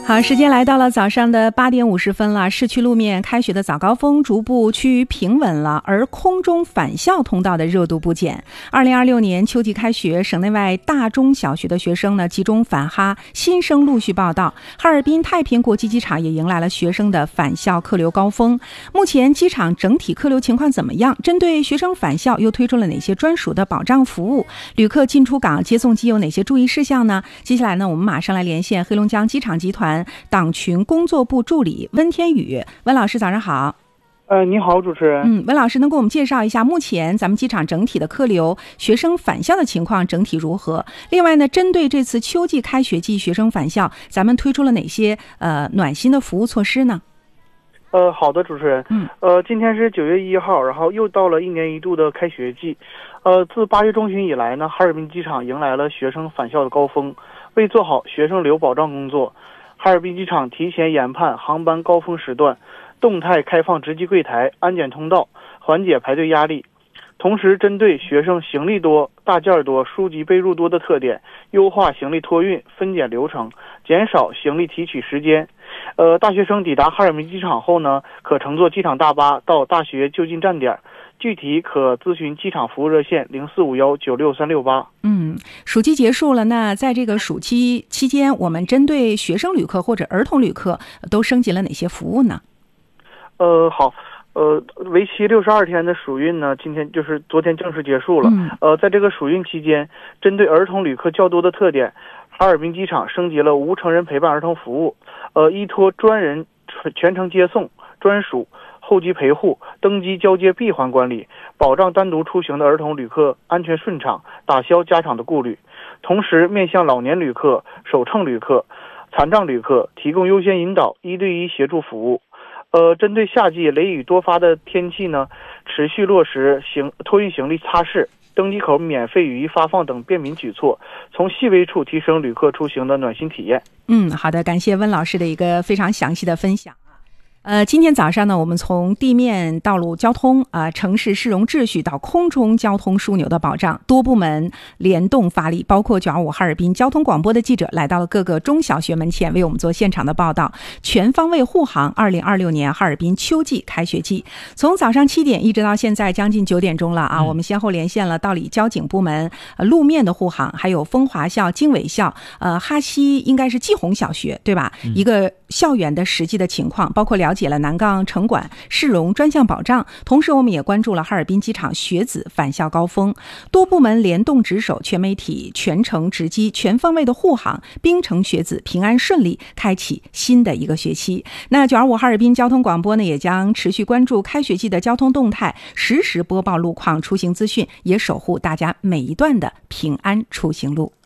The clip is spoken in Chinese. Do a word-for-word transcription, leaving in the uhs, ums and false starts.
好，时间来到了早上的八点五十分了。市区路面开学的早高峰逐步趋于平稳了，而空中返校通道的热度不减。二零二六年秋季开学，省内外大中小学的学生呢集中返哈，新生陆续报到。哈尔滨太平国际机场也迎来了学生的返校客流高峰。目前机场整体客流情况怎么样？针对学生返校又推出了哪些专属的保障服务？旅客进出港接送机有哪些注意事项呢？接下来呢，我们马上来连线黑龙江机场集团党群工作部助理温天宇。温老师早上好。 呃，你好，主持人。 嗯，温老师能给我们介绍一下目前咱们机场整体的客流、学生返校的情况整体如何？另外呢，针对这次秋季开学季学生返校，咱们推出了哪些呃暖心的服务措施呢？ 呃，好的，主持人。 嗯， 呃，今天是九月一号，然后又到了一年一度的开学季。呃，自八月中旬以来呢，哈尔滨机场迎来了学生返校的高峰。为做好学生流保障工作，哈尔滨机场提前研判航班高峰时段，动态开放值机柜台、安检通道，缓解排队压力。同时，针对学生行李多、大件多、书籍被褥多的特点，优化行李托运分拣流程，减少行李提取时间。呃，大学生抵达哈尔滨机场后呢，可乘坐机场大巴到大学就近站点。具体可咨询机场服务热线零四五幺九六三六八。 嗯，暑期结束了，那在这个暑期期间，我们针对学生旅客或者儿童旅客都升级了哪些服务呢？ 呃，好。呃，为期六十二天的暑运呢，今天就是昨天正式结束了。 嗯、 呃，在这个暑运期间，针对儿童旅客较多的特点，哈尔滨机场升级了无成人陪伴儿童服务，呃，依托专人全程接送、专属候机陪护、登机交接闭环管理，保障单独出行的儿童旅客安全顺畅，打消家长的顾虑。同时，面向老年旅客、手乘旅客、残障旅客提供优先引导、一对一协助服务。呃，针对夏季雷雨多发的天气呢，持续落实行托运行李擦拭、登机口免费雨衣发放等便民举措，从细微处提升旅客出行的暖心体验。 嗯，好的，感谢温老师的一个非常详细的分享。呃，今天早上呢，我们从地面道路交通啊、呃，城市市容秩序到空中交通枢纽的保障，多部门联动发力，包括九二五哈尔滨交通广播的记者来到了各个中小学门前，为我们做现场的报道，全方位护航。二零二六年哈尔滨秋季开学季，从早上七点一直到现在将近九点钟了啊，嗯、我们先后连线了道里交警部门、呃、路面的护航，还有风华校、经纬校、呃哈西应该是季红小学对吧？嗯、一个校园的实际的情况，包括了解了南岗城管市容专项保障，同时我们也关注了哈尔滨机场学子返校高峰，多部门联动值守，全媒体全程直击，全方位的护航，冰城学子平安顺利开启新的一个学期。那九二五哈尔滨交通广播呢，也将持续关注开学季的交通动态，实时播报路况出行资讯，也守护大家每一段的平安出行路。